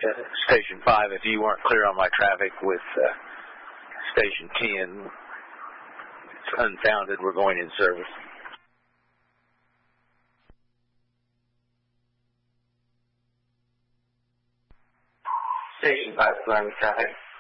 Station 5, if you weren't clear on my traffic with Station 10, it's unfounded. We're going in service. Station 5, clear on traffic.